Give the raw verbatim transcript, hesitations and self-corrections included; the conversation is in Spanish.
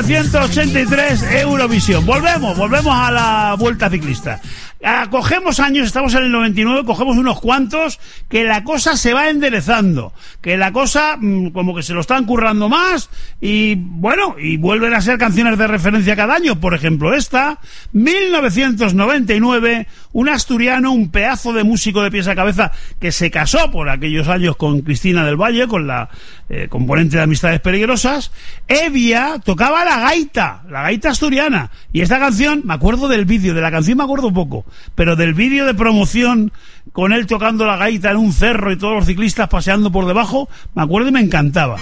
novecientos ochenta y tres, Eurovisión. Volvemos, volvemos a la Vuelta Ciclista. Ah, cogemos años, estamos en el noventa y nueve, cogemos unos cuantos, que la cosa se va enderezando, que la cosa mmm, como que se lo están currando más, y bueno, y vuelven a ser canciones de referencia cada año. Por ejemplo, esta, mil novecientos noventa y nueve, un asturiano, un pedazo de músico de pies a cabeza, que se casó por aquellos años con Cristina del Valle, con la eh, componente de Amistades Peligrosas. Evia tocaba la gaita, la gaita asturiana, y esta canción, me acuerdo del vídeo, de la canción me acuerdo poco, pero del vídeo de promoción con él tocando la gaita en un cerro y todos los ciclistas paseando por debajo, me acuerdo y me encantaba.